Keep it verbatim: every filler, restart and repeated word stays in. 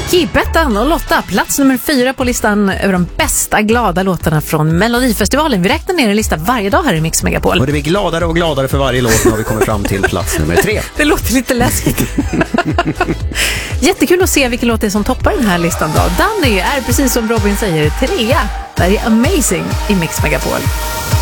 Becky, Bettan och Lotta, plats nummer fyra på listan över de bästa glada låtarna från Melodifestivalen. Vi räknar ner en lista varje dag här i Mix Megapol. Och det blir gladare och gladare för varje låt när vi kommer fram till plats nummer tre. Det låter lite läskigt. Jättekul att se vilken låt det är som toppar den här listan då. Danny är, precis som Robin säger, trea. Det är Amazing i Mix Megapol.